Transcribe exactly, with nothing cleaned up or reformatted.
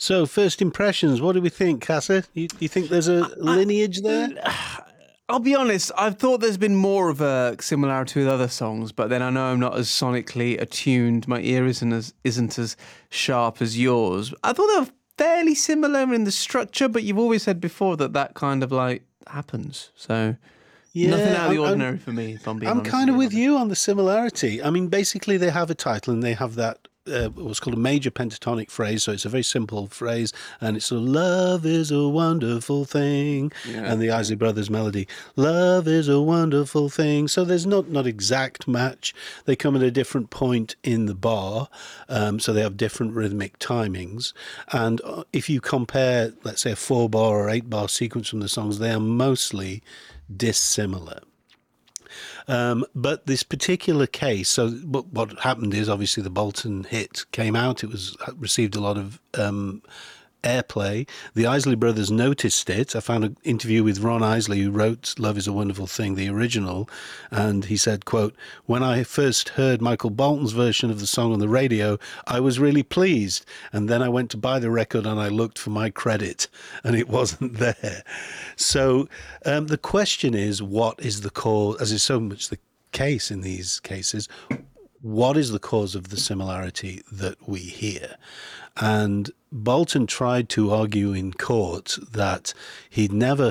So, first impressions, what do we think, Casa? You, you think there's a lineage there? I'll be honest, I've thought there's been more of a similarity with other songs, but then I know I'm not as sonically attuned. My ear isn't as isn't as sharp as yours. I thought they were fairly similar in the structure, but you've always said before that that kind of like happens. So Yeah, nothing out of the I'm- ordinary I'm- for me, if I'm being I'm honest. kind of with you. you on the similarity. I mean, basically, they have a title and they have that uh, what's called a major pentatonic phrase. So it's a very simple phrase, and it's sort of "Love is a wonderful thing," Yeah. and the Isley Brothers melody, "Love is a wonderful thing." So there's not not exact match. They come at a different point in the bar, um, so they have different rhythmic timings. And uh, if you compare, let's say, a four bar or eight bar sequence from the songs, they are mostly dissimilar. Um, but this particular case, so what, what happened is obviously the Bolton hit came out. It was received a lot of um, airplay. The Isley Brothers noticed it. I found an interview with Ron Isley, who wrote Love is a Wonderful Thing, the original, and he said, quote, "When I first heard Michael Bolton's version of the song on the radio, I was really pleased. And then I went to buy the record and I looked for my credit and it wasn't there." So um, the question is, what is the cause, as is so much the case in these cases, what is the cause of the similarity that we hear? And Bolton tried to argue in court that he'd never